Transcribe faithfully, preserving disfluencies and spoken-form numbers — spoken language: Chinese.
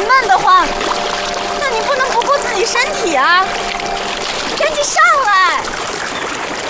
闷得慌，那你不能不顾自己身体啊！赶紧上来！